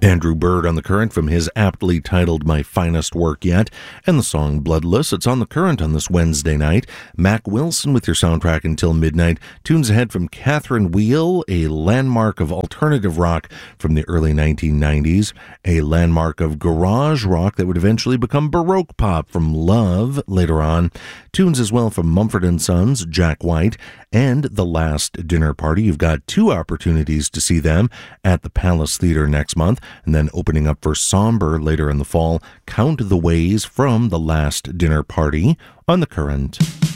Andrew Bird on The Current from his aptly titled My Finest Work Yet, and the song Bloodless. It's on The Current on this Wednesday night. Mac Wilson with your soundtrack until midnight. Tunes ahead from Catherine Wheel, a landmark of alternative rock from the early 1990s, a landmark of garage rock that would eventually become Baroque pop from Love later on. Tunes as well from Mumford & Sons, Jack White, and The Last Dinner Party. You've got two opportunities to see them at the Palace Theater next month, and then opening up for Somber later in the fall, Count the Ways from The Last Dinner Party on The Current.